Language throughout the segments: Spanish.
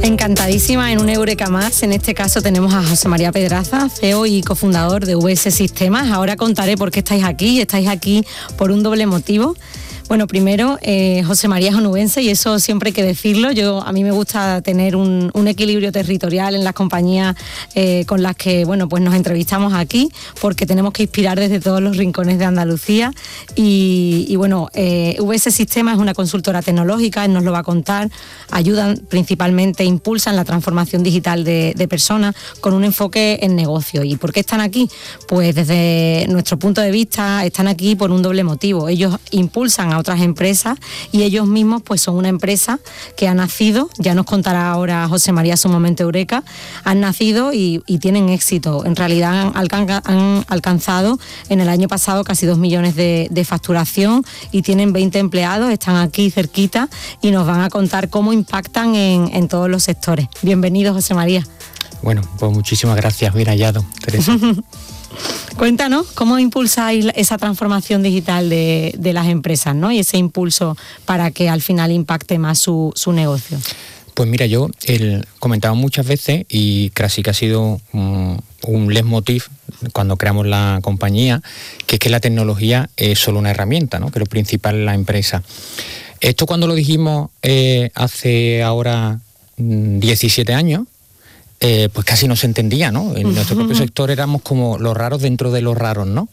Encantadísima en un Eureka Más. En este caso tenemos a José María Pedraza, CEO y cofundador de VS Sistemas. Ahora contaré por qué estáis aquí. Estáis aquí por un doble motivo. Bueno, primero, José María es onubense y eso siempre hay que decirlo. A mí me gusta tener un equilibrio territorial en las compañías con las que, bueno, pues nos entrevistamos aquí, porque tenemos que inspirar desde todos los rincones de Andalucía. Y bueno, VS Sistemas es una consultora tecnológica, él nos lo va a contar. Ayudan principalmente, impulsan la transformación digital de personas con un enfoque en negocio. ¿Y por qué están aquí? Pues desde nuestro punto de vista están aquí por un doble motivo. Ellos impulsan a otras empresas y ellos mismos pues son una empresa que ha nacido, ya nos contará ahora José María su momento Eureka, han nacido y tienen éxito. En realidad han alcanzado en el año pasado casi 2 millones de facturación y tienen 20 empleados, están aquí cerquita y nos van a contar cómo impactan en todos los sectores. Bienvenido, José María. Bueno, pues muchísimas gracias, bien hallado, Teresa. Cuéntanos, ¿cómo impulsáis esa transformación digital de las empresas, ¿no? Y ese impulso para que al final impacte más su negocio. Pues mira, yo comentaba muchas veces y casi que ha sido un leitmotiv cuando creamos la compañía, que es que la tecnología es solo una herramienta, ¿no? Que lo principal es la empresa. Esto cuando lo dijimos hace ahora 17 años, pues casi no se entendía, ¿no? En nuestro propio sector éramos como los raros dentro de los raros, ¿no?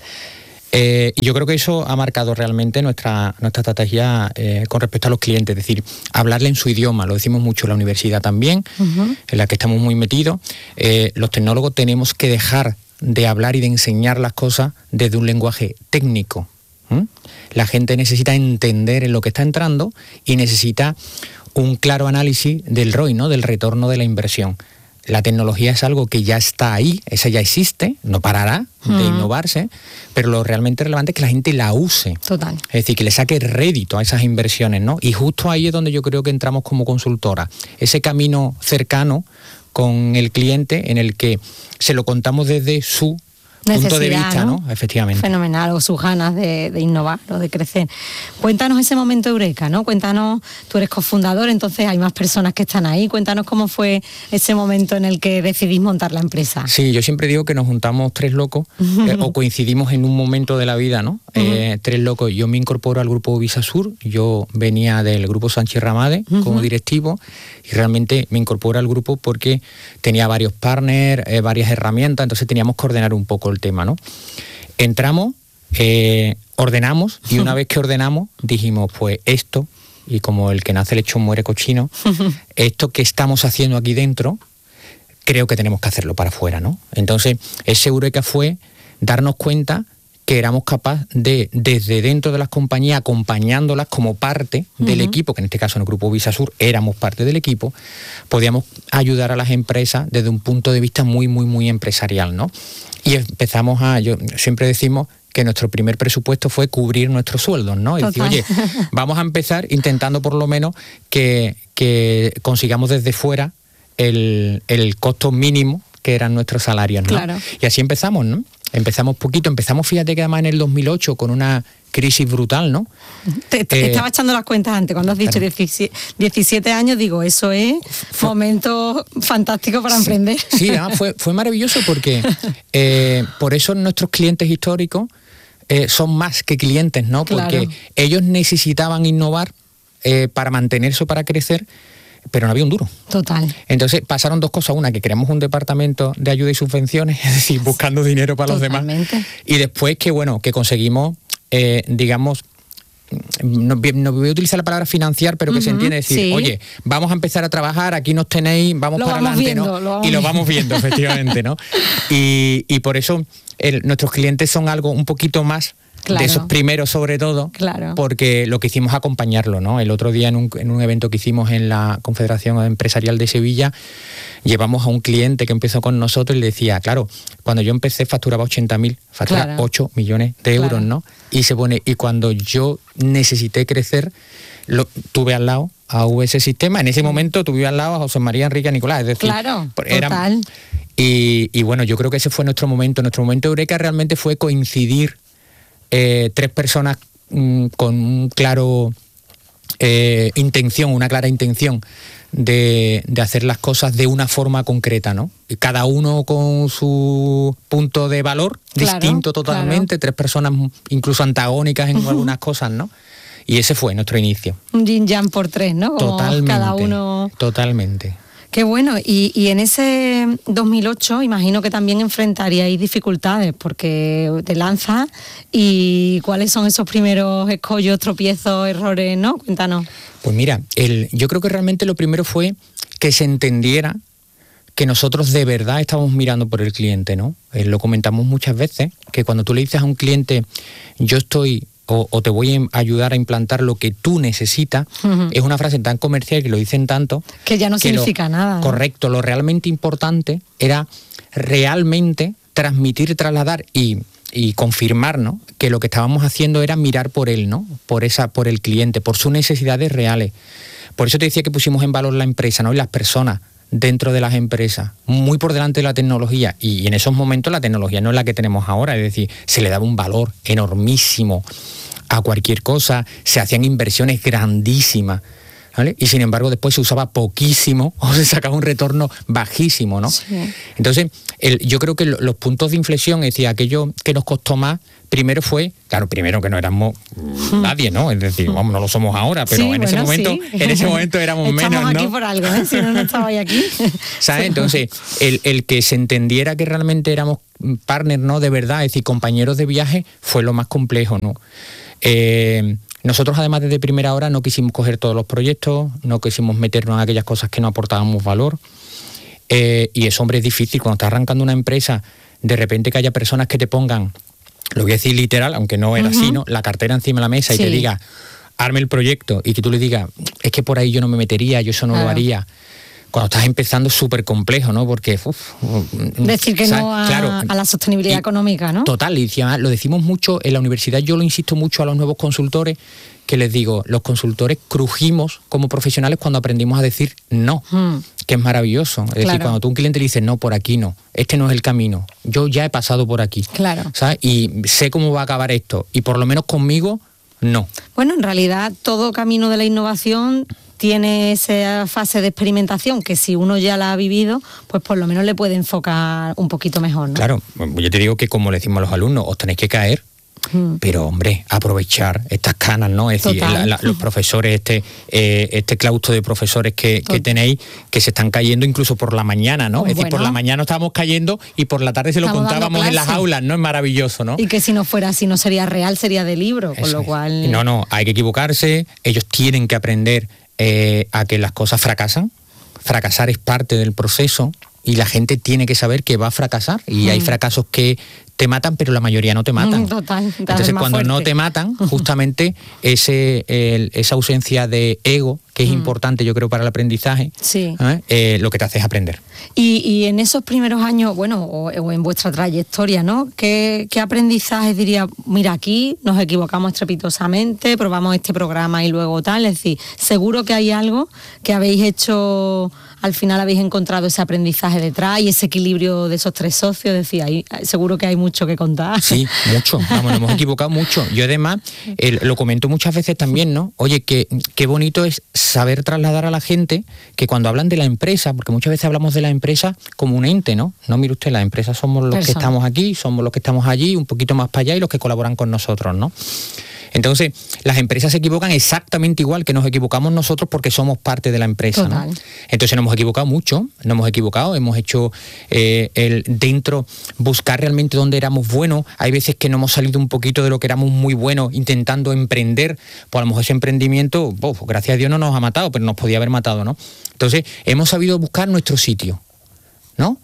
Y yo creo que eso ha marcado realmente nuestra estrategia con respecto a los clientes, es decir, hablarle en su idioma. Lo decimos mucho en la universidad también, en la que estamos muy metidos. Los tecnólogos tenemos que dejar de hablar y de enseñar las cosas desde un lenguaje técnico. La gente necesita entender en lo que está entrando y necesita un claro análisis del ROI, ¿no? Del retorno de la inversión. La tecnología es algo que ya está ahí, esa ya existe, no parará de innovarse, pero lo realmente relevante es que la gente la use. Total. Es decir, que le saque rédito a esas inversiones, ¿no? Y justo ahí es donde yo creo que entramos como consultora. Ese camino cercano con el cliente en el que se lo contamos desde su punto de vista, ¿no? Efectivamente. Fenomenal, o sus ganas de innovar o de crecer. Cuéntanos ese momento Eureka, ¿no? Cuéntanos, tú eres cofundador, entonces hay más personas que están ahí. Cuéntanos cómo fue ese momento en el que decidís montar la empresa. Sí, yo siempre digo que nos juntamos tres locos o coincidimos en un momento de la vida, ¿no? Tres locos. Yo me incorporo al grupo Visasur, yo venía del grupo Sánchez Ramade como directivo y realmente me incorporo al grupo porque tenía varios partners, varias herramientas, entonces teníamos que ordenar un poco el tema, ¿no? Entramos, ordenamos y una vez que ordenamos dijimos, pues esto, y como el que nace lechón muere cochino, esto que estamos haciendo aquí dentro, creo que tenemos que hacerlo para afuera, ¿no? Entonces, ese Eureka fue darnos cuenta que éramos capaces de, desde dentro de las compañías, acompañándolas como parte del equipo, que en este caso en el grupo Visasur éramos parte del equipo, podíamos ayudar a las empresas desde un punto de vista muy, muy, muy empresarial, ¿no? Y empezamos siempre decimos que nuestro primer presupuesto fue cubrir nuestros sueldos, ¿no? Y decir, oye, vamos a empezar intentando por lo menos que consigamos desde fuera el costo mínimo que eran nuestros salarios, ¿no? Claro. Y así empezamos, ¿no? Empezamos poquito, fíjate que además en el 2008 con una crisis brutal, ¿no? Te estaba echando las cuentas antes, cuando has dicho 17 años, digo, eso es momento fantástico para emprender. Sí, además fue maravilloso porque por eso nuestros clientes históricos son más que clientes, ¿no? Porque ellos necesitaban innovar para mantenerse o para crecer, pero no había un duro. Total. Entonces pasaron dos cosas. Una, que creamos un departamento de ayuda y subvenciones, es decir, buscando dinero para los demás. Y después que conseguimos, digamos, no voy a utilizar la palabra financiar, pero que se entiende decir, oye, vamos a empezar a trabajar, aquí nos tenéis, vamos para adelante, ¿no? Y lo vamos viendo, efectivamente, ¿no? Y por eso nuestros clientes son algo un poquito más de esos primeros, sobre todo, porque lo que hicimos es acompañarlo, ¿no? El otro día en un evento que hicimos en la Confederación Empresarial de Sevilla, llevamos a un cliente que empezó con nosotros y le decía, claro, cuando yo empecé facturaba 80.000, facturaba 8 millones de euros, ¿no? Y cuando yo necesité crecer, tuve al lado a VS Sistemas, en ese momento tuve al lado a José María, Enrique y Nicolás, es decir, total. Y bueno, yo creo que ese fue nuestro momento Eureka realmente fue coincidir tres personas con una clara intención hacer las cosas de una forma concreta, ¿no? Cada uno con su punto de valor, distinto totalmente, tres personas incluso antagónicas en algunas cosas, ¿no? Y ese fue nuestro inicio. Un yin yang por tres, ¿no? Como totalmente. Cada uno. Totalmente. Qué bueno, y en ese 2008 imagino que también enfrentaríais dificultades porque te lanzas, y ¿cuáles son esos primeros escollos, tropiezos, errores, no? Cuéntanos. Pues mira, yo creo que realmente lo primero fue que se entendiera que nosotros de verdad estábamos mirando por el cliente, ¿no? Lo comentamos muchas veces, que cuando tú le dices a un cliente, yo estoy... O te voy a ayudar a implantar lo que tú necesitas, es una frase tan comercial que lo dicen tanto... Que ya no significa nada, ¿no? Correcto, lo realmente importante era realmente transmitir, trasladar y confirmar, ¿no?, que lo que estábamos haciendo era mirar por él, ¿no?, por el cliente, por sus necesidades reales. Por eso te decía que pusimos en valor la empresa, ¿no?, y las personas dentro de las empresas, muy por delante de la tecnología, y en esos momentos la tecnología no es la que tenemos ahora, es decir, se le daba un valor enormísimo a cualquier cosa, se hacían inversiones grandísimas, ¿vale? Y sin embargo después se usaba poquísimo o se sacaba un retorno bajísimo, ¿no? Sí. Entonces, yo creo que los puntos de inflexión, es decir, aquello que nos costó más, primero fue, claro, primero que no éramos nadie, ¿no? Es decir, vamos, no lo somos ahora, pero sí, en ese momento éramos menos, ¿no? Estamos aquí por algo, ¿eh? Si no estabais aquí. ¿Sabes? Entonces, el que se entendiera que realmente éramos partners, ¿no?, de verdad, es decir, compañeros de viaje, fue lo más complejo, ¿no? Nosotros además desde primera hora no quisimos coger todos los proyectos, no quisimos meternos en aquellas cosas que no aportábamos valor, y eso, hombre, es difícil cuando estás arrancando una empresa, de repente que haya personas que te pongan, lo voy a decir literal, aunque no era así, ¿no?, la cartera encima de la mesa y te diga, arme el proyecto, y que tú le digas, es que por ahí yo no me metería, yo eso no lo haría. Cuando estás empezando es súper complejo, ¿no? Porque... decir que no a la sostenibilidad económica, ¿no? Total, y además lo decimos mucho en la universidad, yo lo insisto mucho a los nuevos consultores, que les digo, los consultores crujimos como profesionales cuando aprendimos a decir no, que es maravilloso. Es decir, cuando tú a un cliente le dices, no, por aquí no, este no es el camino, yo ya he pasado por aquí, ¿sabes? Y sé cómo va a acabar esto, y por lo menos conmigo, no. Bueno, en realidad todo camino de la innovación tiene esa fase de experimentación que si uno ya la ha vivido, pues por lo menos le puede enfocar un poquito mejor, ¿no? Claro, yo te digo que como le decimos a los alumnos, os tenéis que caer, pero hombre, aprovechar estas canas, ¿no? Es decir, los profesores, este claustro de profesores que tenéis, que se están cayendo incluso por la mañana, ¿no? Es decir, por la mañana estábamos cayendo y por la tarde se lo contábamos en las aulas, ¿no? Es maravilloso, ¿no? Y que si no fuera así, no sería real, sería de libro, con lo cual... No, hay que equivocarse, ellos tienen que aprender a que las cosas fracasan. Fracasar es parte del proceso y la gente tiene que saber que va a fracasar, y hay fracasos que te matan, pero la mayoría no te matan. Total. Entonces, cuando no te matan, justamente esa ausencia de ego, que es importante, yo creo, para el aprendizaje, lo que te hace es aprender. Y en esos primeros años, bueno, o en vuestra trayectoria, ¿no?, ¿Qué aprendizajes diría, mira, aquí nos equivocamos estrepitosamente, probamos este programa y luego tal? Es decir, seguro que hay algo que habéis hecho, al final habéis encontrado ese aprendizaje detrás y ese equilibrio de esos tres socios, es decir, seguro que hay mucho que contar. Sí, mucho, vamos, nos hemos equivocado mucho. Yo además, lo comento muchas veces también, ¿no? Oye, qué bonito es saber trasladar a la gente que cuando hablan de la empresa, porque muchas veces hablamos de la empresa como un ente, ¿no? No, mire usted, la empresa somos los que estamos aquí, somos los que estamos allí, un poquito más para allá, y los que colaboran con nosotros, ¿no? Entonces, las empresas se equivocan exactamente igual que nos equivocamos nosotros porque somos parte de la empresa, ¿no? Entonces nos hemos equivocado mucho, hemos hecho dentro buscar realmente dónde éramos buenos. Hay veces que no hemos salido un poquito de lo que éramos muy buenos intentando emprender, pues a lo mejor ese emprendimiento, gracias a Dios no nos ha matado, pero nos podía haber matado, ¿no? Entonces, hemos sabido buscar nuestro sitio, ¿no?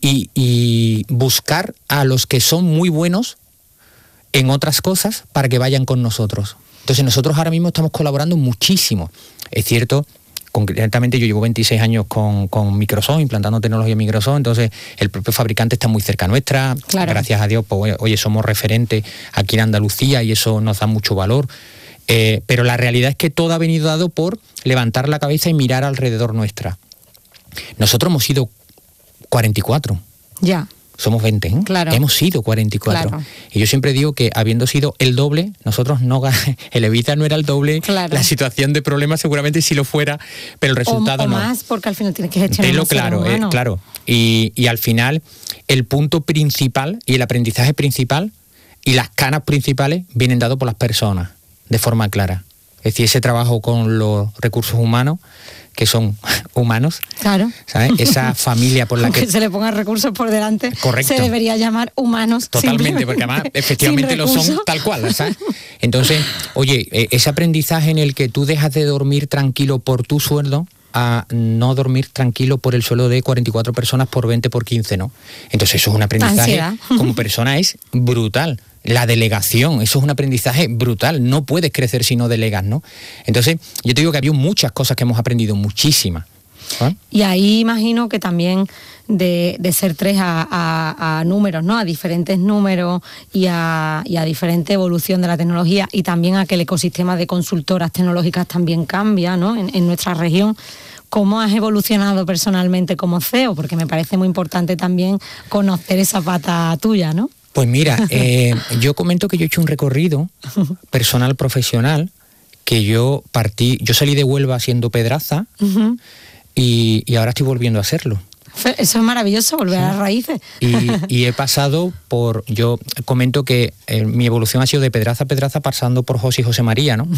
Y buscar a los que son muy buenos en otras cosas para que vayan con nosotros. Entonces nosotros ahora mismo estamos colaborando muchísimo. Es cierto, concretamente yo llevo 26 años con Microsoft, implantando tecnología Microsoft, entonces el propio fabricante está muy cerca nuestra. Gracias a Dios, pues oye, somos referentes aquí en Andalucía y eso nos da mucho valor. Pero la realidad es que todo ha venido dado por levantar la cabeza y mirar alrededor nuestra. Nosotros hemos sido 44. Ya. somos 20, ¿eh? Claro. Hemos sido 44. Claro. Y yo siempre digo que habiendo sido el doble, nosotros no el Evita no era el doble, claro. La situación de problemas seguramente sí lo fuera, pero el resultado o no. más, porque al final tienes que gestionar claro. Y al final, el punto principal y el aprendizaje principal y las canas principales vienen dados por las personas, de forma clara. Es decir, ese trabajo con los recursos humanos, que son humanos, claro, ¿sabes? Esa familia por la aunque se le pongan recursos por delante, correcto, se debería llamar humanos. Totalmente, porque además efectivamente lo son tal cual, ¿sabes? Entonces, oye, ese aprendizaje en el que tú dejas de dormir tranquilo por tu sueldo a no dormir tranquilo por el sueldo de 44 personas por 20 por 15, ¿no? Entonces eso es un aprendizaje, como persona es brutal. La delegación, eso es un aprendizaje brutal, no puedes crecer si no delegas, ¿no? Entonces, yo te digo que había muchas cosas que hemos aprendido, muchísimas. ¿Eh? Y ahí imagino que también de ser 3 a números, ¿no? A diferentes números y a diferente evolución de la tecnología, y también a que el ecosistema de consultoras tecnológicas también cambia, ¿no? En nuestra región. ¿Cómo has evolucionado personalmente como CEO? Porque me parece muy importante también conocer esa pata tuya, ¿no? Pues mira, yo comento que yo he hecho un recorrido personal, profesional, que yo salí de Huelva siendo Pedraza, y ahora estoy volviendo a hacerlo. Eso es maravilloso, volver a las raíces. Y he pasado por, yo comento que mi evolución ha sido de Pedraza a Pedraza, pasando por José y José María, ¿no?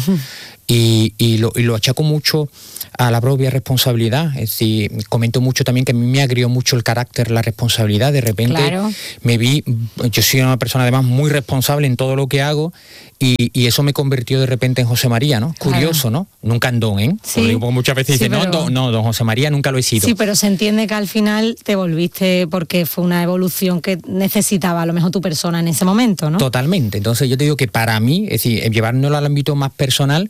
Y lo achaco mucho a la propia responsabilidad. Es decir, comento mucho también que a mí me agrió mucho el carácter, la responsabilidad. De repente me vi, yo soy una persona además muy responsable en todo lo que hago, y eso me convirtió de repente en José María, ¿no? Curioso, ¿no? Nunca en don, ¿eh? Sí. Porque muchas veces dicen, no, don José María nunca lo he sido. Sí, pero se entiende que al final te volviste porque fue una evolución que necesitaba a lo mejor tu persona en ese momento, ¿no? Totalmente. Entonces yo te digo que para mí, es decir, llevárnoslo al ámbito más personal,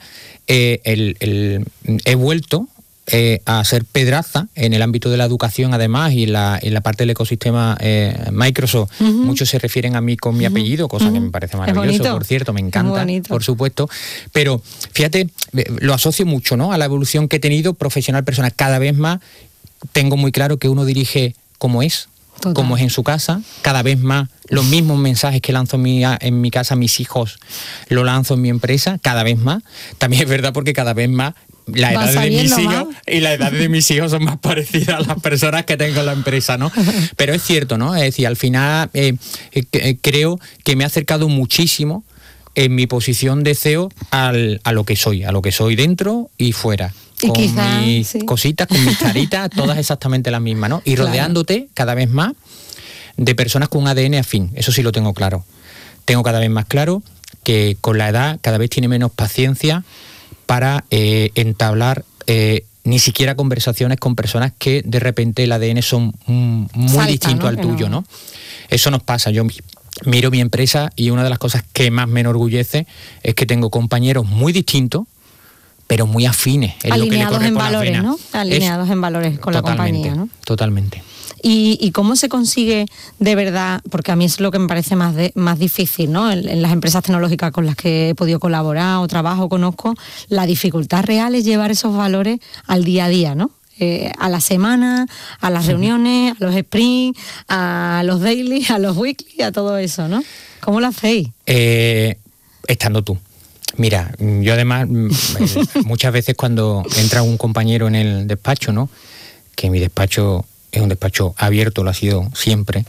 he vuelto a ser Pedraza en el ámbito de la educación, además, y en la parte del ecosistema Microsoft. Muchos se refieren a mí con mi apellido, cosa que me parece maravilloso, por cierto, me encanta, por supuesto. Pero fíjate, lo asocio mucho, ¿no?, a la evolución que he tenido profesional, personal. Cada vez más tengo muy claro que uno dirige como es. Total. Como es en su casa, cada vez más los mismos mensajes que lanzo en mi casa a mis hijos, lo lanzo en mi empresa, cada vez más. También es verdad porque cada vez más la edad de mis hijos y la edad de mis hijos son más parecidas a las personas que tengo en la empresa, ¿no? Pero es cierto, ¿no? Es decir, al final creo que me ha acercado muchísimo en mi posición de CEO a lo que soy dentro y fuera. Con mis cositas, con mis caritas, todas exactamente las mismas, ¿no? Y rodeándote cada vez más de personas con un ADN afín. Eso sí lo tengo claro. Tengo cada vez más claro que con la edad cada vez tiene menos paciencia para entablar ni siquiera conversaciones con personas que de repente el ADN son muy distintos al tuyo, ¿no? Eso nos pasa. Yo miro mi empresa y una de las cosas que más me enorgullece es que tengo compañeros muy distintos, pero muy afines. Alineados en valores, ¿no? Alineados en valores con la compañía, ¿no? Totalmente. ¿Y cómo se consigue de verdad? Porque a mí es lo que me parece más difícil, ¿no? En las empresas tecnológicas con las que he podido colaborar o trabajo, conozco, la dificultad real es llevar esos valores al día a día, ¿no? A la semana, a las reuniones, a los sprints, a los daily, a los weekly, a todo eso, ¿no? ¿Cómo lo hacéis? Estando tú. Mira, yo además muchas veces cuando entra un compañero en el despacho, ¿no?, que mi despacho es un despacho abierto, lo ha sido siempre,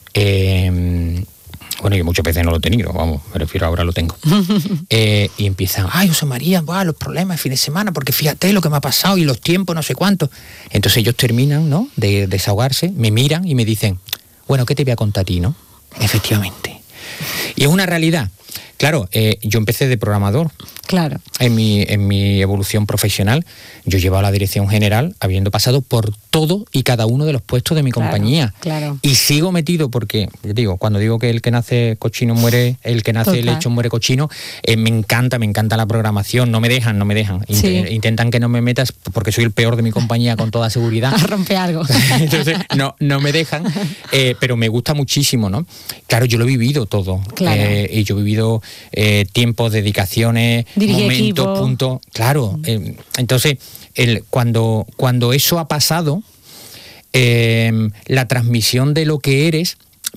bueno, yo muchas veces no lo he tenido, vamos, me refiero ahora lo tengo, y empiezan, ay, José María, los problemas de fin de semana, porque fíjate lo que me ha pasado y los tiempos, no sé cuánto. Entonces ellos terminan, ¿no?, de desahogarse, me miran y me dicen, bueno, ¿qué te voy a contar a ti, no? Efectivamente. Y es una realidad. Claro, yo empecé de programador. Claro. En mi evolución profesional, yo llevaba la dirección general habiendo pasado por todo y cada uno de los puestos de mi compañía. Claro. Y sigo metido porque, yo digo, cuando digo que el que nace cochino muere, el que nace lechón muere cochino, me encanta la programación, no me dejan. Intentan que no me metas porque soy el peor de mi compañía con toda seguridad. A romper algo. Entonces, no me dejan, pero me gusta muchísimo, ¿no? Claro, yo lo he vivido todo. Claro. Y yo he vivido tiempos, dedicaciones, momentos, puntos. Claro, entonces cuando eso ha pasado, la transmisión de lo que eres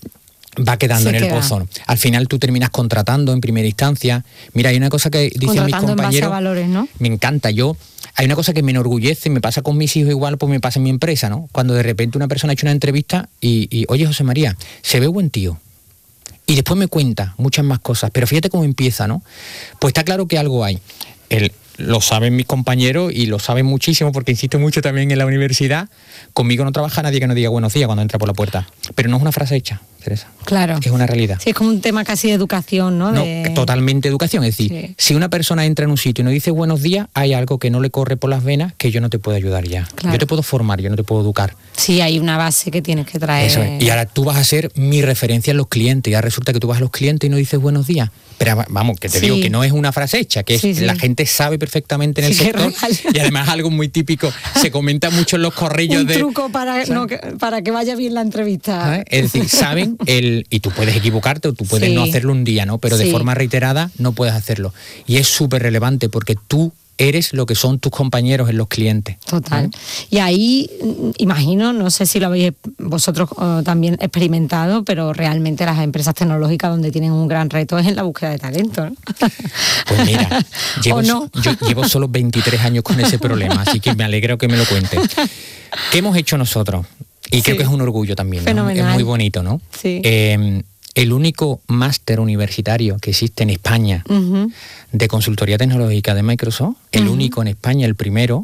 va quedando en el pozo. Al final tú terminas contratando en primera instancia. Mira, hay una cosa que dicen mis compañeros, en base a valores, ¿no? Me encanta. Hay una cosa que me enorgullece, me pasa con mis hijos igual, pues me pasa en mi empresa, ¿no? Cuando de repente una persona ha hecho una entrevista y oye, José María, se ve buen tío. Y después me cuenta muchas más cosas, pero fíjate cómo empieza, ¿no? Pues está claro que algo hay. Lo saben mis compañeros y lo saben muchísimo porque insisto mucho también en la universidad. Conmigo no trabaja nadie que no diga buenos días cuando entra por la puerta. Pero no es una frase hecha, Teresa. Claro. Es una realidad. Sí, es como un tema casi de educación, ¿no? No, totalmente educación. Es decir, si una persona entra en un sitio y no dice buenos días, hay algo que no le corre por las venas que yo no te puedo ayudar ya. Claro. Yo te puedo formar, yo no te puedo educar. Sí, hay una base que tienes que traer. Eso es. Y ahora tú vas a ser mi referencia en los clientes. Y ahora resulta que tú vas a los clientes y no dices buenos días. Pero vamos, que te digo que no es una frase hecha, que es la gente sabe perfectamente en el sector. Y además algo muy típico, se comenta mucho en los corrillos un truco para que vaya bien la entrevista. ¿Sabes? Es decir, saben y tú puedes equivocarte o tú puedes no hacerlo un día, ¿no? Pero de forma reiterada no puedes hacerlo. Y es súper relevante porque tú eres lo que son tus compañeros en los clientes. Total. Y ahí, imagino, no sé si lo habéis vosotros también experimentado, pero realmente las empresas tecnológicas donde tienen un gran reto es en la búsqueda de talento, ¿no? Pues mira, yo llevo solo 23 años con ese problema, así que me alegro que me lo cuentes. ¿Qué hemos hecho nosotros? Y creo que es un orgullo también, ¿no? Fenomenal. Es muy bonito, ¿no? Sí. El único máster universitario que existe en España de consultoría tecnológica de Microsoft, el único en España, el primero,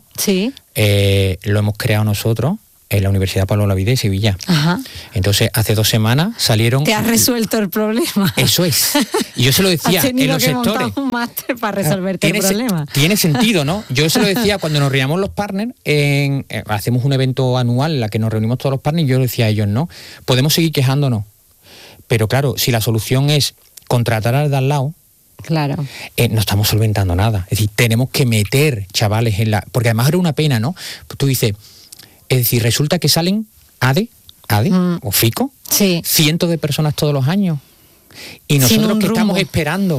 lo hemos creado nosotros en la Universidad Pablo Olavide de Sevilla. Ajá. Entonces, hace 2 semanas salieron... Te has resuelto el problema. Eso es. Y yo se lo decía en los sectores. Montar un máster para resolverte el problema. Tiene sentido, ¿no? Yo se lo decía cuando nos reuníamos los partners, hacemos un evento anual en la que nos reunimos todos los partners, y yo decía a ellos, no, podemos seguir quejándonos. Pero claro, si la solución es contratar al de al lado, claro, no estamos solventando nada. Es decir, tenemos que meter chavales en la... Porque además era una pena, ¿no? Tú dices, es decir, resulta que salen ADE o FICO, cientos de personas todos los años. Y nosotros que estamos esperando,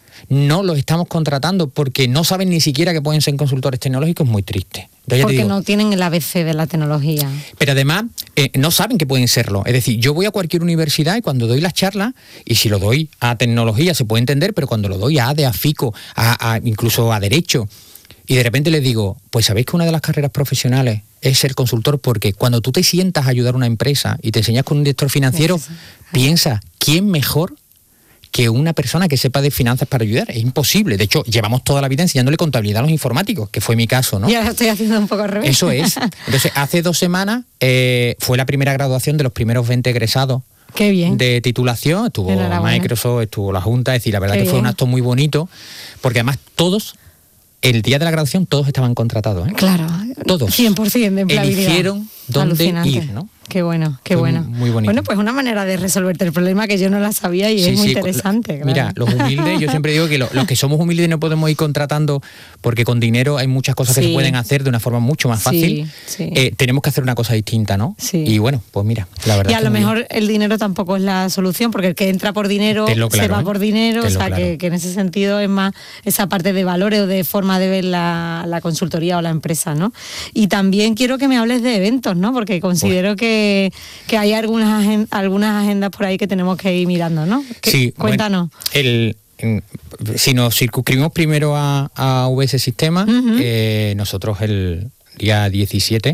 no los estamos contratando porque no saben ni siquiera que pueden ser consultores tecnológicos, muy triste. Porque no tienen el ABC de la tecnología. Pero además no saben que pueden serlo. Es decir, yo voy a cualquier universidad y cuando doy las charlas, y si lo doy a tecnología se puede entender, pero cuando lo doy a ADE, a FICO, incluso a Derecho, y de repente les digo, pues sabéis que una de las carreras profesionales es ser consultor, porque cuando tú te sientas a ayudar a una empresa y te enseñas con un director financiero, piensa, ¿quién mejor que una persona que sepa de finanzas para ayudar? Es imposible. De hecho, llevamos toda la vida enseñándole contabilidad a los informáticos, que fue mi caso, ¿no? Ya lo estoy haciendo un poco al revés. Eso es. Entonces, hace 2 semanas fue la primera graduación de los primeros 20 egresados. Qué bien. De titulación. Estuvo Microsoft, estuvo la Junta. Es decir, la verdad que fue un acto muy bonito, porque además todos, el día de la graduación, todos estaban contratados, ¿eh? Claro. Todos. 100% de empleabilidad. Eligieron dónde ir, ¿no? Qué bueno, qué bueno. Muy bonito. Bueno, pues una manera de resolverte el problema que yo no la sabía y es muy interesante. Claro. Mira, los humildes, yo siempre digo que los que somos humildes no podemos ir contratando, porque con dinero hay muchas cosas que se pueden hacer de una forma mucho más fácil. Tenemos que hacer una cosa distinta, ¿no? Sí. Y bueno, pues mira, la verdad. Y a lo mejor el dinero tampoco es la solución, porque el que entra por dinero se va por dinero, o sea, que en ese sentido es más esa parte de valores o de forma de ver la consultoría o la empresa, ¿no? Y también quiero que me hables de eventos, ¿no? Porque considero que hay algunas agendas por ahí que tenemos que ir mirando, ¿no? Sí, cuéntanos. Bueno, si nos circunscribimos primero a VS Sistemas, nosotros el día 17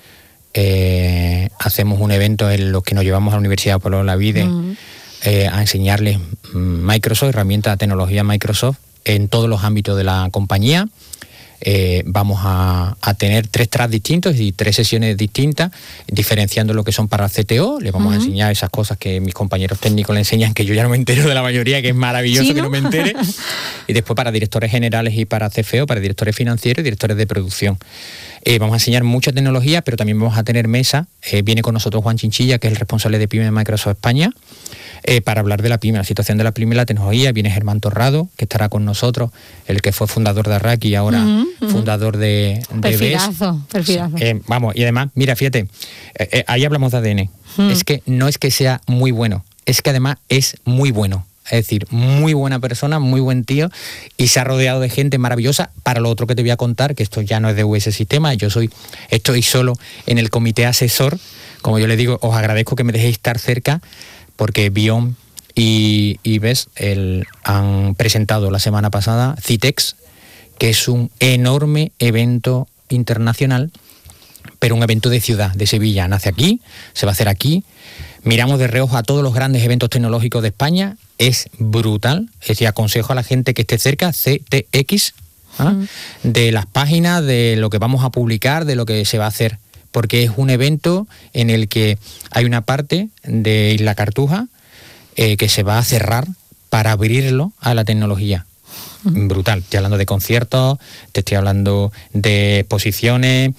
hacemos un evento en lo que nos llevamos a la Universidad Pablo Olavide a enseñarles Microsoft, herramientas de tecnología Microsoft en todos los ámbitos de la compañía. Vamos a tener 3 tracks distintos y 3 sesiones distintas, diferenciando lo que son para CTO. Le vamos a enseñar esas cosas que mis compañeros técnicos le enseñan, que yo ya no me entero de la mayoría, que es maravilloso que no me entere. Y después para directores generales y para CFO, para directores financieros y directores de producción. Vamos a enseñar mucha tecnología, pero también vamos a tener mesa. Viene con nosotros Juan Chinchilla, que es el responsable de PYME de Microsoft España, para hablar de la PYME, la situación de la PYME y la tecnología. Viene Germán Torrado, que estará con nosotros, el que fue fundador de Arraki y ahora fundador de Perfilazo. Vamos, y además, mira, fíjate, ahí hablamos de ADN. Es que no es que sea muy bueno, es que además es muy bueno. Es decir, muy buena persona, muy buen tío, y se ha rodeado de gente maravillosa. Para lo otro que te voy a contar, que esto ya no es de VS Sistemas, estoy solo en el comité asesor. Como yo le digo, os agradezco que me dejéis estar cerca, porque Bion y ves, han presentado la semana pasada CITEX, que es un enorme evento internacional, pero un evento de ciudad, de Sevilla. Nace aquí, se va a hacer aquí. Miramos de reojo a todos los grandes eventos tecnológicos de España. Es brutal. Es decir, aconsejo a la gente que esté cerca, CTX, de las páginas, de lo que vamos a publicar, de lo que se va a hacer. Porque es un evento en el que hay una parte de Isla Cartuja que se va a cerrar para abrirlo a la tecnología. Brutal. Estoy hablando de conciertos, te estoy hablando de exposiciones,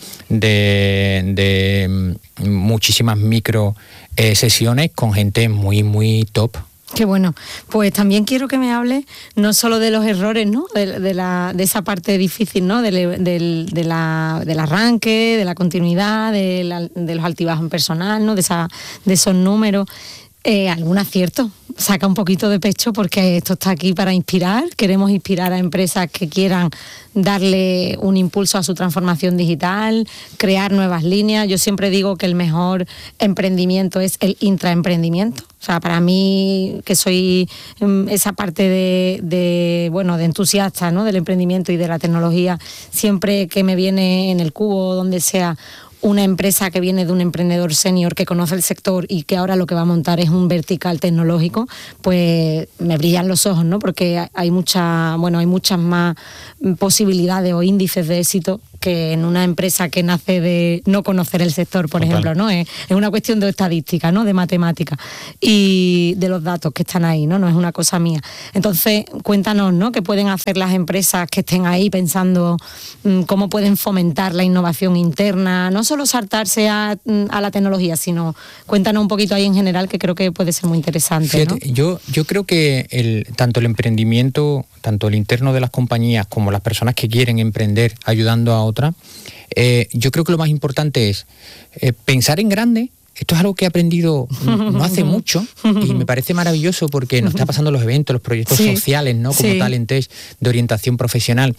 de muchísimas micro sesiones con gente muy, muy top. Qué bueno. Pues también quiero que me hable no solo de los errores, ¿no? De esa parte difícil, ¿no? Del arranque, de la continuidad, de los altibajos en personal, ¿no? De esos números. Algún acierto. Saca un poquito de pecho porque esto está aquí para inspirar. Queremos inspirar a empresas que quieran darle un impulso a su transformación digital, crear nuevas líneas. Yo siempre digo que el mejor emprendimiento es el intraemprendimiento. O sea, para mí, que soy esa parte de entusiasta, ¿no? Del emprendimiento y de la tecnología, siempre que me viene en el cubo, donde sea, una empresa que viene de un emprendedor senior que conoce el sector y que ahora lo que va a montar es un vertical tecnológico, pues me brillan los ojos, ¿no? Porque hay muchas más posibilidades o índices de éxito que en una empresa que nace de no conocer el sector, por ejemplo, ¿no? Es una cuestión de estadística, ¿no? De matemática y de los datos que están ahí, ¿no? No es una cosa mía. Entonces, cuéntanos, ¿no? ¿Qué pueden hacer las empresas que estén ahí pensando cómo pueden fomentar la innovación interna? No solo saltarse a la tecnología, sino cuéntanos un poquito ahí en general, que creo que puede ser muy interesante, ¿no? Fíjate, yo creo que tanto el emprendimiento, tanto el interno de las compañías como las personas que quieren emprender ayudando a otra, yo creo que lo más importante es pensar en grande. Esto es algo que he aprendido no hace mucho y me parece maravilloso porque nos está pasando en los eventos, los proyectos sociales, ¿no? Como Talentes de orientación profesional.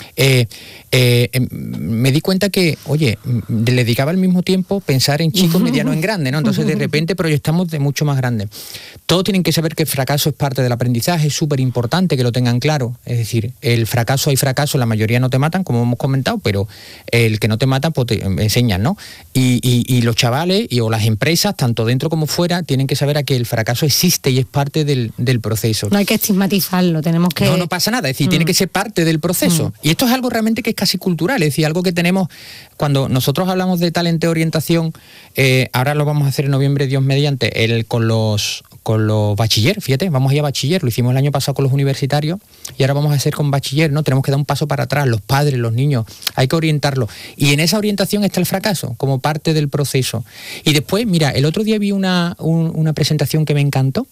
Me di cuenta que, oye, le dedicaba al mismo tiempo pensar en chico, mediano, en grande, ¿no? Entonces de repente proyectamos de mucho más grande. Todos tienen que saber que el fracaso es parte del aprendizaje, es súper importante que lo tengan claro. Es decir, hay fracaso, la mayoría no te matan, como hemos comentado, pero el que no te mata, pues te enseñan, ¿no? Y los chavales o las empresas, tanto dentro como fuera, tienen que saber que el fracaso existe y es parte del proceso. No hay que estigmatizarlo, tenemos que... No pasa nada, es decir, tiene que ser parte del proceso. Y esto es algo realmente que es casi cultural, es decir, algo que tenemos, cuando nosotros hablamos de talento de orientación, ahora lo vamos a hacer en noviembre, Dios mediante, con los bachiller, fíjate, vamos a ir a bachiller, lo hicimos el año pasado con los universitarios y ahora vamos a hacer con bachiller, ¿no? Tenemos que dar un paso para atrás, los padres, los niños, hay que orientarlos. Y en esa orientación está el fracaso, como parte del proceso. Y después, mira, el otro día vi una presentación que me encantó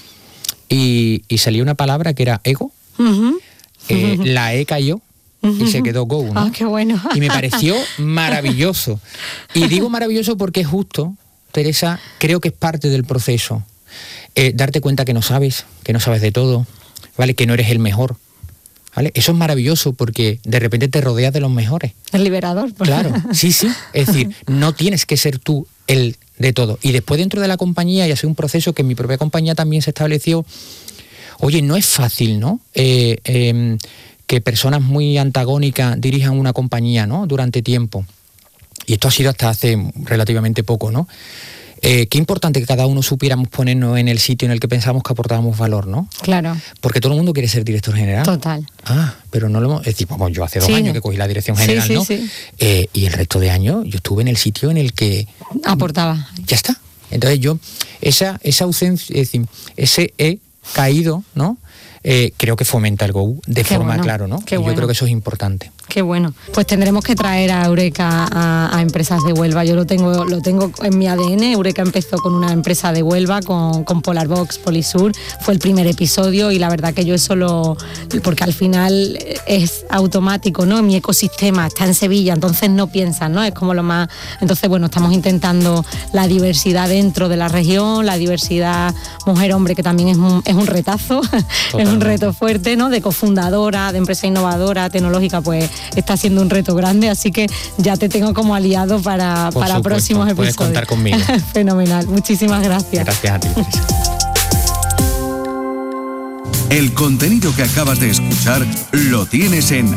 y salió una palabra que era ego, la E cayó y se quedó go, ¿no? Qué bueno. Y me pareció maravilloso. Y digo maravilloso porque es justo, Teresa, creo que es parte del proceso. Darte cuenta que no sabes de todo, ¿vale? Que no eres el mejor, ¿vale? Eso es maravilloso porque de repente te rodeas de los mejores. Es liberador. Claro, sí. Es decir, no tienes que ser tú el de todo. Y después dentro de la compañía, y ha sido un proceso que en mi propia compañía también se estableció, oye, no es fácil, ¿no? Que personas muy antagónicas dirijan una compañía, ¿no? Durante tiempo. Y esto ha sido hasta hace relativamente poco, ¿no? Qué importante que cada uno supiéramos ponernos en el sitio en el que pensábamos que aportábamos valor, ¿no? Claro. Porque todo el mundo quiere ser director general. Total. Pero no lo hemos... Es decir, vamos, yo hace 2 años que cogí la dirección general, ¿no? Sí. Y el resto de años yo estuve en el sitio en el que... aportaba. Ya está. Entonces yo, esa ausencia, es decir, ese he caído, ¿no? Creo que fomenta el Go de forma clara, ¿no? Yo creo que eso es importante. Qué bueno. Pues tendremos que traer a Eureka a empresas de Huelva. Yo lo tengo en mi ADN. Eureka empezó con una empresa de Huelva, con Polarbox, Polisur. Fue el primer episodio y la verdad que yo eso porque al final es automático, ¿no? Mi ecosistema está en Sevilla, entonces no piensan, ¿no? Es como lo más... Entonces, bueno, estamos intentando la diversidad dentro de la región, la diversidad mujer-hombre, que también es un retazo. Es un reto fuerte, ¿no? De cofundadora, de empresa innovadora, tecnológica, pues está siendo un reto grande, así que ya te tengo como aliado para próximos episodios. Puedes contar conmigo. Fenomenal, muchísimas gracias. Gracias a ti, Teresa. El contenido que acabas de escuchar lo tienes en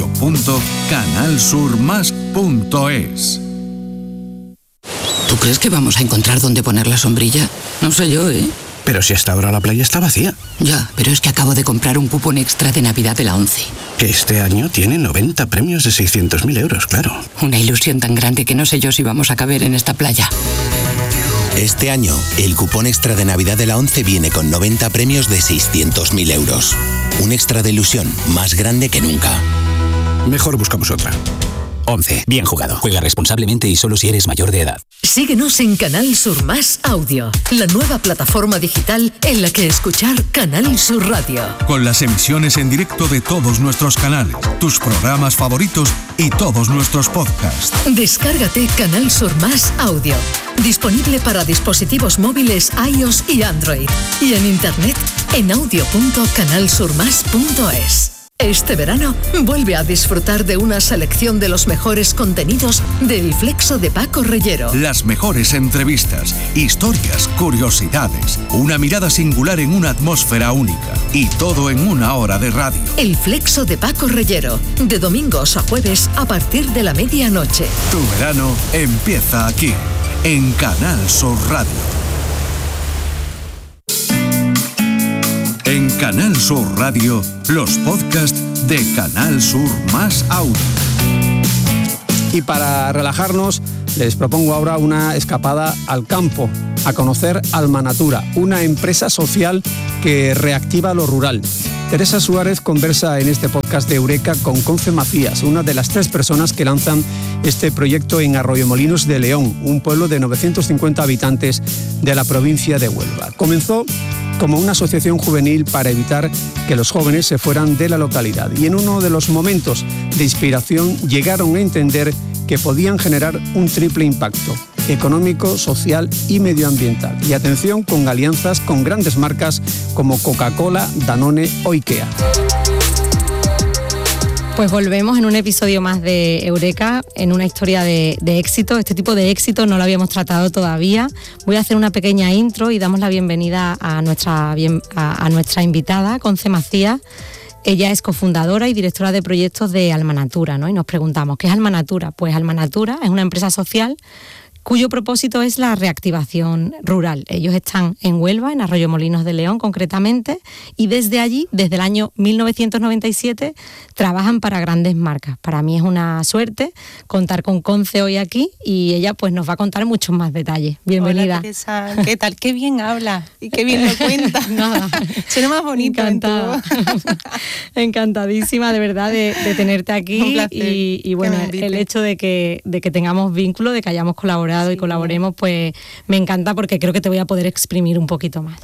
audio.canalsurmas.es. ¿Tú crees que vamos a encontrar dónde poner la sombrilla? No sé yo, ¿eh? Pero si hasta ahora la playa está vacía. Ya, pero es que acabo de comprar un cupón extra de Navidad de la ONCE. Que este año tiene 90 premios de 600.000 euros, claro. Una ilusión tan grande que no sé yo si vamos a caber en esta playa. Este año, el cupón extra de Navidad de la ONCE viene con 90 premios de 600.000 euros. Un extra de ilusión más grande que nunca. Mejor buscamos otra. ONCE. Bien jugado. Juega responsablemente y solo si eres mayor de edad. Síguenos en Canal Sur Más Audio, la nueva plataforma digital en la que escuchar Canal Sur Radio. Con las emisiones en directo de todos nuestros canales, tus programas favoritos y todos nuestros podcasts. Descárgate Canal Sur Más Audio. Disponible para dispositivos móviles iOS y Android. Y en internet en audio.canalsurmas.es. Este verano, vuelve a disfrutar de una selección de los mejores contenidos del Flexo de Paco Reyero. Las mejores entrevistas, historias, curiosidades, una mirada singular en una atmósfera única. Y todo en una hora de radio. El Flexo de Paco Reyero, de domingos a jueves a partir de la medianoche. Tu verano empieza aquí, en Canal Sur Radio. En Canal Sur Radio, los podcasts de Canal Sur Más Audio. Y para relajarnos, les propongo ahora una escapada al campo, a conocer Almanatura, una empresa social que reactiva lo rural. Teresa Suárez conversa en este podcast de Eureka con Conce Macías, una de las 3 personas que lanzan este proyecto en Arroyomolinos de León, un pueblo de 950 habitantes de la provincia de Huelva. Comenzó como una asociación juvenil para evitar que los jóvenes se fueran de la localidad. Y en uno de los momentos de inspiración llegaron a entender que podían generar un triple impacto: económico, social y medioambiental. Y atención, con alianzas con grandes marcas como Coca-Cola, Danone o IKEA. Pues volvemos en un episodio más de Eureka, en una historia de éxito. Este tipo de éxito no lo habíamos tratado todavía. Voy a hacer una pequeña intro y damos la bienvenida a nuestra invitada, Conce Macías. Ella es cofundadora y directora de proyectos de Almanatura, ¿no? Y nos preguntamos, ¿qué es Almanatura? Pues Almanatura es una empresa social cuyo propósito es la reactivación rural. Ellos están en Huelva, en Arroyomolinos de León concretamente, y desde allí, desde el año 1997, trabajan para grandes marcas. Para mí es una suerte contar con Conce hoy aquí y ella pues nos va a contar muchos más detalles. Bienvenida. Hola, Teresa, ¿qué tal? Qué bien habla y qué bien lo cuenta. Nada. Suena más bonito. Encantada. Encantadísima de verdad de tenerte aquí. Un placer. Y bueno, el hecho de que tengamos vínculo, de que hayamos colaborado y colaboremos, pues me encanta porque creo que te voy a poder exprimir un poquito más.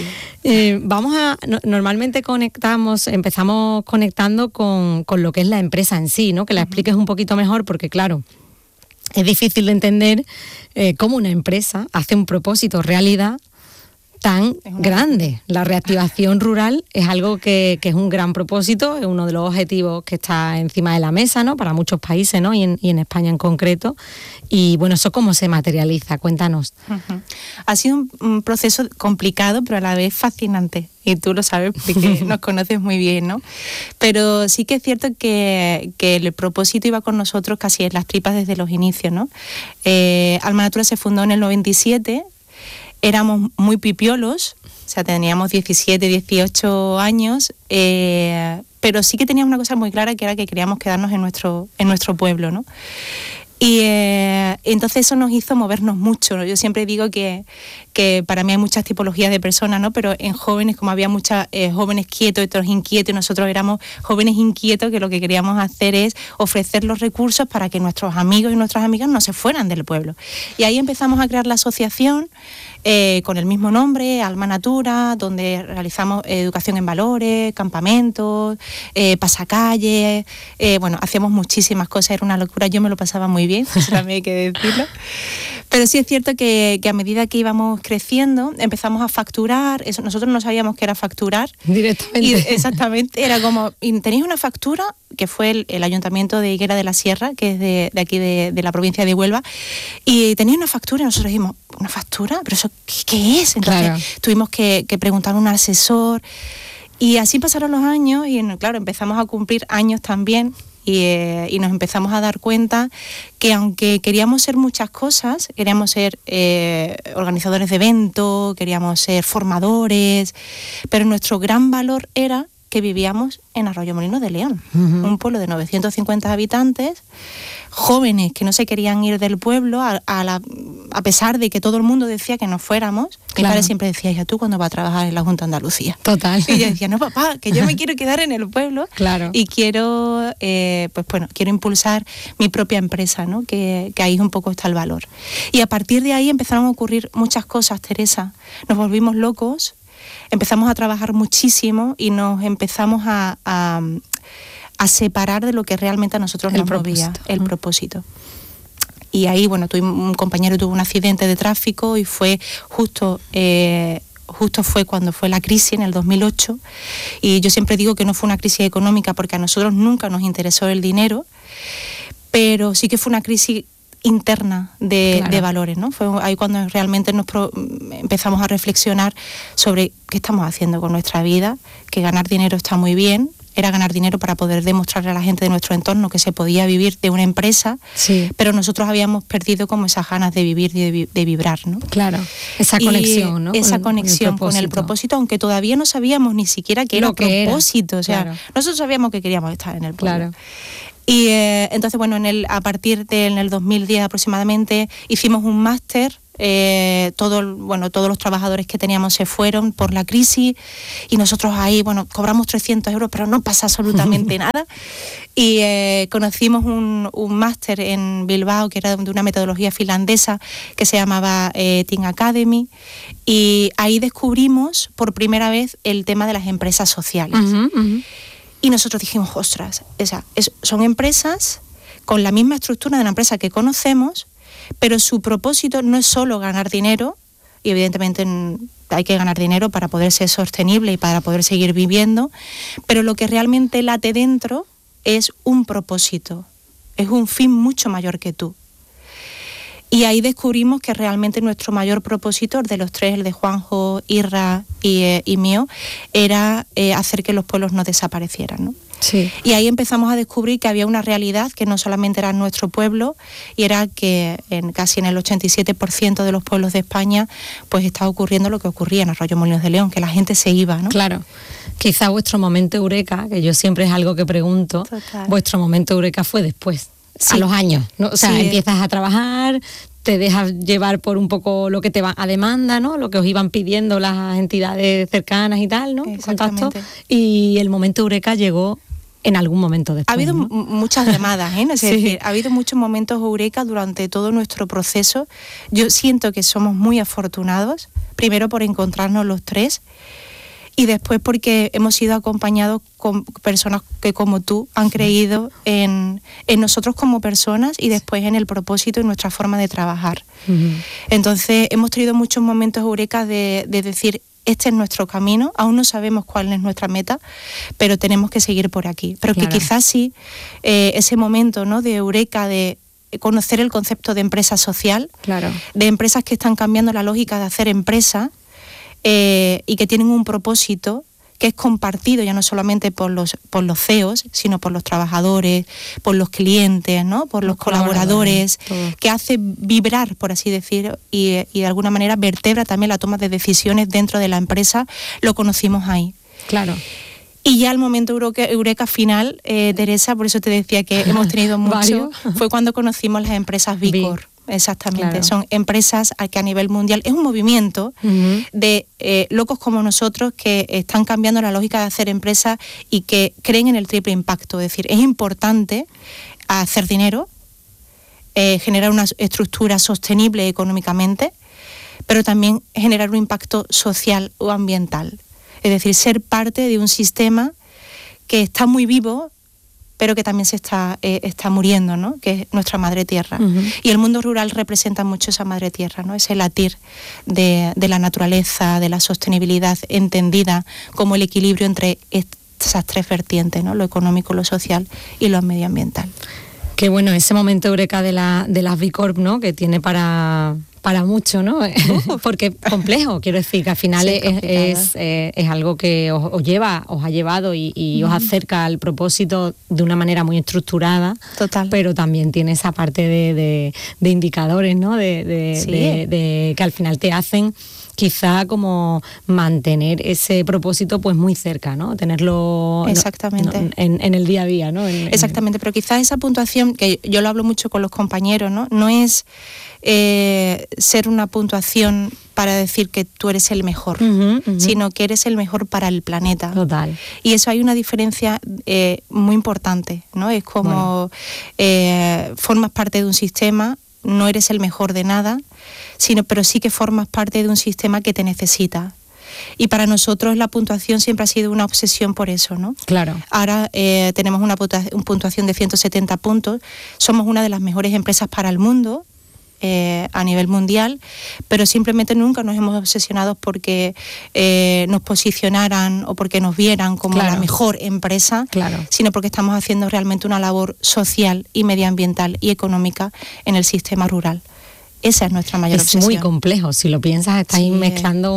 Normalmente empezamos conectando con lo que es la empresa en sí, ¿no? Que la expliques un poquito mejor porque claro, es difícil de entender cómo una empresa hace un propósito realidad tan grande. La reactivación rural es algo que es un gran propósito, es uno de los objetivos que está encima de la mesa, ¿no? Para muchos países, ¿no? y en España en concreto. Y bueno, ¿eso cómo se materializa? Cuéntanos. Ha sido un proceso complicado, pero a la vez fascinante. Y tú lo sabes porque nos conoces muy bien, ¿no? Pero sí que es cierto que el propósito iba con nosotros casi en las tripas desde los inicios, ¿no? Almanatura se fundó en el 97. Éramos muy pipiolos, o sea, teníamos 17, 18 años, pero sí que teníamos una cosa muy clara, que era que queríamos quedarnos en nuestro pueblo, ¿no? Y entonces eso nos hizo movernos mucho, ¿no? Yo siempre digo que para mí hay muchas tipologías de personas, ¿no? Pero en jóvenes, como había muchos jóvenes quietos, otros inquietos, y nosotros éramos jóvenes inquietos, que lo que queríamos hacer es ofrecer los recursos para que nuestros amigos y nuestras amigas no se fueran del pueblo. Y ahí empezamos a crear la asociación con el mismo nombre, Almanatura, donde realizamos educación en valores, campamentos, pasacalles, bueno, hacíamos muchísimas cosas, era una locura, yo me lo pasaba muy bien, eso también hay que decirlo. Pero sí es cierto que a medida que íbamos creciendo, empezamos a facturar. Eso, nosotros no sabíamos qué era facturar. Directamente. Y exactamente, era como, ¿tenéis una factura? Que fue el Ayuntamiento de Higuera de la Sierra, que es de aquí de la provincia de Huelva. Y tenéis una factura, y nosotros dijimos, ¿una factura? ¿Pero eso qué es? Entonces tuvimos que preguntar a un asesor. Y así pasaron los años y claro, empezamos a cumplir años también. Y nos empezamos a dar cuenta que aunque queríamos ser muchas cosas, queríamos ser organizadores de eventos, queríamos ser formadores, pero nuestro gran valor era que vivíamos en Arroyomolinos de León, un pueblo de 950 habitantes, jóvenes que no se querían ir del pueblo, a pesar de que todo el mundo decía que nos fuéramos. Mi padre siempre decía, ¿ya tú cuándo vas a trabajar en la Junta de Andalucía? Total. Y yo decía, no papá, que yo me quiero quedar en el pueblo y quiero, quiero impulsar mi propia empresa, ¿no? Que ahí un poco está el valor. Y a partir de ahí empezaron a ocurrir muchas cosas, Teresa. Nos volvimos locos, empezamos a trabajar muchísimo y nos empezamos a separar de lo que realmente a nosotros nos movía, el propósito. Y ahí, un compañero tuvo un accidente de tráfico y fue justo fue cuando fue la crisis en el 2008. Y yo siempre digo que no fue una crisis económica porque a nosotros nunca nos interesó el dinero, pero sí que fue una crisis interna de valores, ¿no? Fue ahí cuando realmente empezamos a reflexionar sobre qué estamos haciendo con nuestra vida, que ganar dinero está muy bien, era ganar dinero para poder demostrarle a la gente de nuestro entorno que se podía vivir de una empresa, pero nosotros habíamos perdido como esas ganas de vivir y de vibrar, ¿no? Claro, esa conexión, ¿no? Esa conexión con el propósito, aunque todavía no sabíamos ni siquiera qué era propósito, o sea, nosotros sabíamos que queríamos estar en el pueblo. Claro. Y entonces, a partir del 2010 aproximadamente, hicimos un máster. Todos los trabajadores que teníamos se fueron por la crisis y nosotros ahí, cobramos 300 euros, pero no pasa absolutamente nada. Y conocimos un máster en Bilbao que era de una metodología finlandesa que se llamaba Team Academy, y ahí descubrimos por primera vez el tema de las empresas sociales. Y nosotros dijimos, ostras, son empresas con la misma estructura de una empresa que conocemos, pero su propósito no es solo ganar dinero, y evidentemente hay que ganar dinero para poder ser sostenible y para poder seguir viviendo, pero lo que realmente late dentro es un propósito, es un fin mucho mayor que tú. Y ahí descubrimos que realmente nuestro mayor propósito, de los tres, el de Juanjo, Irra y mío, era hacer que los pueblos no desaparecieran, ¿no? Sí. Y ahí empezamos a descubrir que había una realidad que no solamente era nuestro pueblo, y era que casi en el 87% de los pueblos de España pues estaba ocurriendo lo que ocurría en Arroyomolinos de León, que la gente se iba, ¿no? Claro. Quizá vuestro momento eureka, que yo siempre es algo que pregunto, vuestro momento eureka fue después. Sí. A los años, ¿no? O sea, empiezas a trabajar, te dejas llevar por un poco lo que te va a demanda, ¿no? Lo que os iban pidiendo las entidades cercanas y tal, ¿no? Contacto. Y el momento eureka llegó en algún momento después. Ha habido muchas llamadas, ¿eh? Es Sí. decir, ha habido muchos momentos eureka durante todo nuestro proceso. Yo siento que somos muy afortunados, primero por encontrarnos los tres, y después porque hemos sido acompañados con personas que, como tú, han creído en nosotros como personas y después en el propósito y nuestra forma de trabajar. Entonces hemos tenido muchos momentos eureka de decir, este es nuestro camino, aún no sabemos cuál es nuestra meta, pero tenemos que seguir por aquí. Pero que quizás sí, ese momento, ¿no?, de eureka, de conocer el concepto de empresa social, de empresas que están cambiando la lógica de hacer empresa, y que tienen un propósito que es compartido ya no solamente por los CEOs, sino por los trabajadores, por los clientes, ¿no?, por los colaboradores, que hace vibrar, por así decir, y de alguna manera vertebra también la toma de decisiones dentro de la empresa. Lo conocimos ahí. Claro. Y ya el momento eureka final, Teresa, por eso te decía que hemos tenido mucho, fue cuando conocimos las empresas Vicor. Exactamente, son empresas que a nivel mundial, es un movimiento de locos como nosotros que están cambiando la lógica de hacer empresas y que creen en el triple impacto. Es decir, es importante hacer dinero, generar una estructura sostenible económicamente, pero también generar un impacto social o ambiental. Es decir, ser parte de un sistema que está muy vivo, pero que también se está muriendo, ¿no?, que es nuestra madre tierra. Y el mundo rural representa mucho esa madre tierra, ¿no?, ese latir de la naturaleza, de la sostenibilidad entendida como el equilibrio entre esas tres vertientes, ¿no?, lo económico, lo social y lo medioambiental. Qué bueno, ese momento eureka de las B Corp, ¿no?, que tiene para para mucho, ¿no? Porque es complejo, quiero decir, que al final es algo que os ha llevado y os acerca al propósito de una manera muy estructurada. Total. Pero también tiene esa parte de indicadores, ¿no? De que al final te hacen quizá como mantener ese propósito pues muy cerca, ¿no? Tenerlo exactamente en el día a día, ¿no? Exactamente, pero quizás esa puntuación, que yo lo hablo mucho con los compañeros, no es ser una puntuación para decir que tú eres el mejor, sino que eres el mejor para el planeta. Total. Y eso hay una diferencia muy importante, ¿no? Es como formas parte de un sistema, no eres el mejor de nada, pero sí que formas parte de un sistema que te necesita. Y para nosotros la puntuación siempre ha sido una obsesión por eso, ¿no? Claro. Ahora tenemos una puntuación de 170 puntos, somos una de las mejores empresas para el mundo, a nivel mundial, pero simplemente nunca nos hemos obsesionado porque nos posicionaran o porque nos vieran como la mejor empresa, sino porque estamos haciendo realmente una labor social y medioambiental y económica en el sistema rural. Esa es nuestra mayor obsesión. Es muy complejo, si lo piensas, estáis mezclando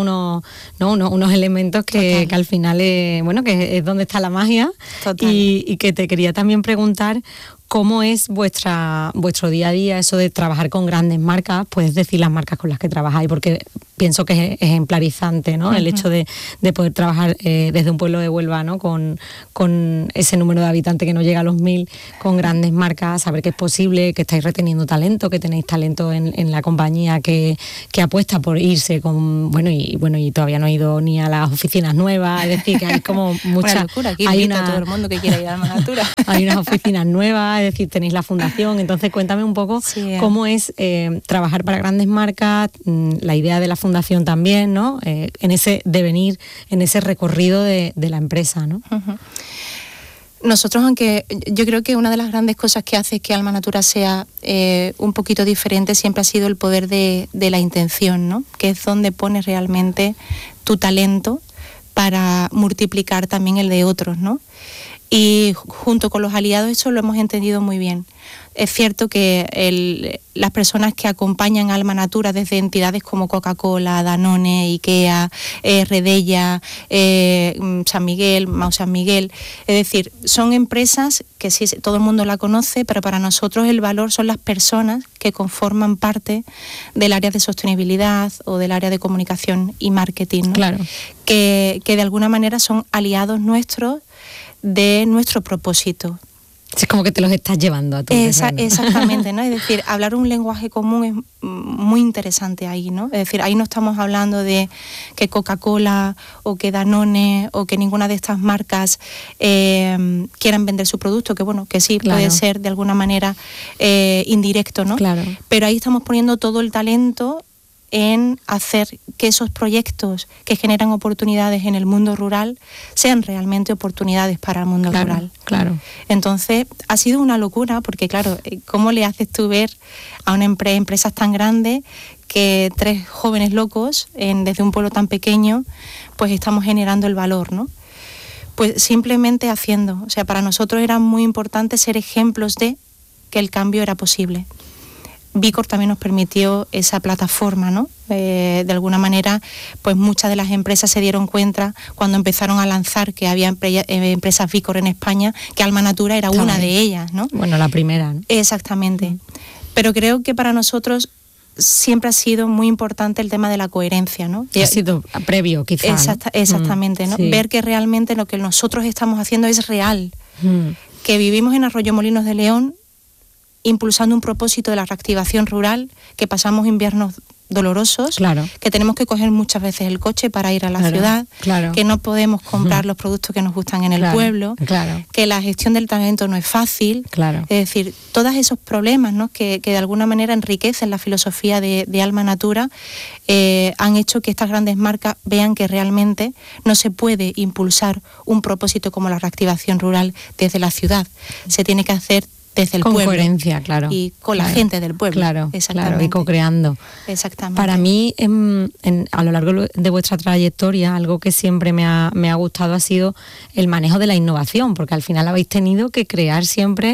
unos elementos que al final que es donde está la magia. Y que te quería también preguntar cómo es vuestro día a día, eso de trabajar con grandes marcas. Puedes decir las marcas con las que trabajáis, porque pienso que es ejemplarizante, ¿no? El hecho de poder trabajar desde un pueblo de Huelva, ¿no? Con ese número de habitantes que no llega a los 1000, con grandes marcas, saber que es posible, que estáis reteniendo talento, que tenéis talento en la compañía que apuesta por irse con y todavía no he ido ni a las oficinas nuevas, es decir, que hay como mucha una locura, aquí invito a todo el mundo que quiera ir a Almanatura. Hay unas oficinas nuevas, es decir, tenéis la fundación. Entonces cuéntame un poco cómo es trabajar para grandes marcas, la idea de la fundación también, ¿no? En ese devenir, en ese recorrido de la empresa, ¿no? Nosotros, aunque yo creo que una de las grandes cosas que hace que Almanatura sea un poquito diferente siempre ha sido el poder de la intención, ¿no? Que es donde pones realmente tu talento para multiplicar también el de otros, ¿no? Y junto con los aliados eso lo hemos entendido muy bien. Es cierto que las personas que acompañan a Almanatura desde entidades como Coca-Cola, Danone, Ikea, Redella, San Miguel, Mau San Miguel, es decir, son empresas que sí todo el mundo la conoce, pero para nosotros el valor son las personas que conforman parte del área de sostenibilidad o del área de comunicación y marketing, ¿no? Claro. Que de alguna manera son aliados nuestros de nuestro propósito. Es como que te los estás llevando a todos. Exactamente, ¿no? Es decir, hablar un lenguaje común es muy interesante ahí, ¿no? Es decir, ahí no estamos hablando de que Coca-Cola o que Danone o que ninguna de estas marcas quieran vender su producto, que bueno, que sí, puede ser de alguna manera indirecto, ¿no? Claro. Pero ahí estamos poniendo todo el talento en hacer que esos proyectos que generan oportunidades en el mundo rural sean realmente oportunidades para el mundo rural. Claro. Entonces, ha sido una locura, porque claro, ¿cómo le haces tú ver a una empresas tan grandes que 3 jóvenes locos desde un pueblo tan pequeño, pues estamos generando el valor, ¿no? Pues simplemente haciendo. O sea, para nosotros era muy importante ser ejemplos de que el cambio era posible. Vicor también nos permitió esa plataforma, ¿no? De alguna manera, pues muchas de las empresas se dieron cuenta cuando empezaron a lanzar que había empresas Vicor en España, que Almanatura era una de ellas, ¿no? Bueno, la primera, ¿no? Exactamente. Pero creo que para nosotros siempre ha sido muy importante el tema de la coherencia, ¿no? Ha sido previo, quizá, exactamente, ¿no? Sí. Ver que realmente lo que nosotros estamos haciendo es real. Que vivimos en Arroyomolinos de León, impulsando un propósito de la reactivación rural, que pasamos inviernos dolorosos, que tenemos que coger muchas veces el coche para ir a la ciudad, que no podemos comprar los productos que nos gustan en el pueblo, que la gestión del talento no es fácil, es decir, todos esos problemas, ¿no? que de alguna manera enriquecen la filosofía de Almanatura, han hecho que estas grandes marcas vean que realmente no se puede impulsar un propósito como la reactivación rural desde la ciudad, se tiene que hacer desde el pueblo. Con coherencia, y con la gente del pueblo. Y co-creando. Exactamente. Para mí, a lo largo de vuestra trayectoria, algo que siempre me ha gustado ha sido el manejo de la innovación, porque al final habéis tenido que crear siempre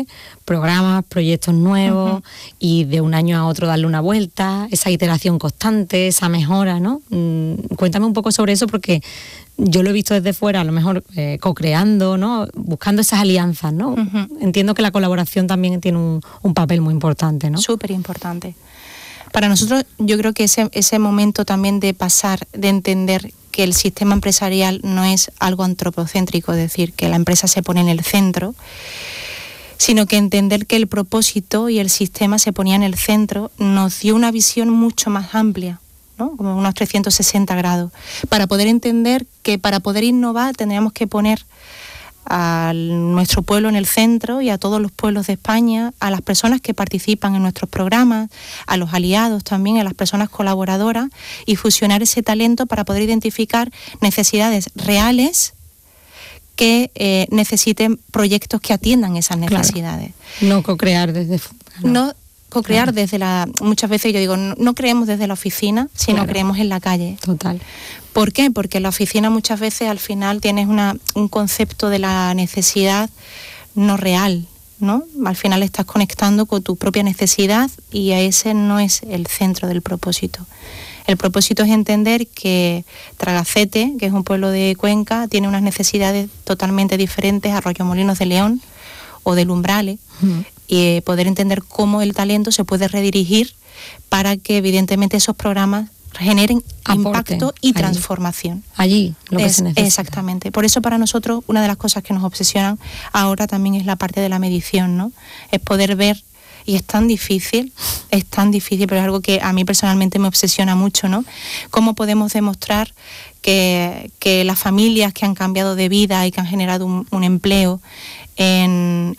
programas, proyectos nuevos y de un año a otro darle una vuelta, esa iteración constante, esa mejora, ¿no? Cuéntame un poco sobre eso, porque yo lo he visto desde fuera, a lo mejor co-creando, ¿no? Buscando esas alianzas, ¿no? Entiendo que la colaboración también tiene un papel muy importante, ¿no? Súper importante. Para nosotros, yo creo que ese momento también de pasar, de entender que el sistema empresarial no es algo antropocéntrico, es decir, que la empresa se pone en el centro, sino que entender que el propósito y el sistema se ponía en el centro, nos dio una visión mucho más amplia, ¿no? Como unos 360 grados, para poder entender que para poder innovar tendríamos que poner a nuestro pueblo en el centro y a todos los pueblos de España, a las personas que participan en nuestros programas, a los aliados también, a las personas colaboradoras, y fusionar ese talento para poder identificar necesidades reales que necesiten proyectos que atiendan esas necesidades. Claro. No co-crear desde... No co-crear desde la... Muchas veces yo digo, no creemos desde la oficina, sino creemos en la calle. Total. ¿Por qué? Porque en la oficina muchas veces al final tienes un concepto de la necesidad no real, ¿no? Al final estás conectando con tu propia necesidad y ese no es el centro del propósito. El propósito es entender que Tragacete, que es un pueblo de Cuenca, tiene unas necesidades totalmente diferentes a Arroyomolinos de León o del Umbrales, y poder entender cómo el talento se puede redirigir para que evidentemente esos programas generen impacto y transformación. Allí, lo que se necesita. Exactamente. Por eso para nosotros una de las cosas que nos obsesionan ahora también es la parte de la medición, ¿no? Es poder ver, y es tan difícil, pero es algo que a mí personalmente me obsesiona mucho, ¿no? Cómo podemos demostrar que las familias que han cambiado de vida y que han generado un empleo en